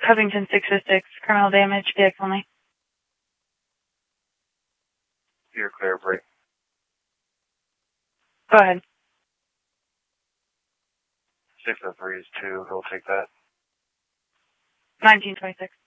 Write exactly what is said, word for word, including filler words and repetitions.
Covington six oh six, criminal damage, V X only. You're clear, break. Go ahead. six oh three is two, he'll take that. nineteen twenty-six.